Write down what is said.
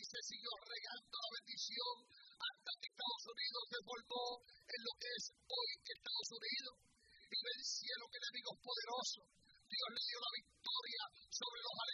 se siguió regando la bendición hasta que Estados Unidos se formó en lo que es hoy Estados Unidos. Y vencieron enemigos poderosos. Dios le dio la victoria sobre los